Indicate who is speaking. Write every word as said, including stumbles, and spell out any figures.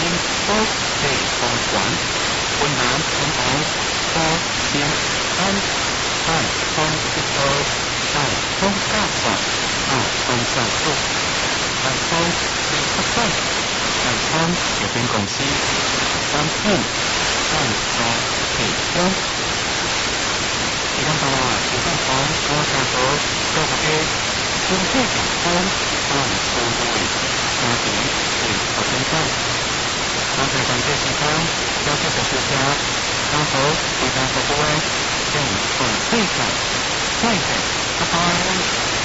Speaker 1: 都被封管，困难平衡多先安按通之后，按通大法，按通上路，按通是发展，按通有限公司，三四按通提供。时間到啦，時間講我上咗多個嘅中車長方按數位加點係學生生。我哋近嘅時間有啲就少少，剛好時間到咗，正同非常非常拜拜。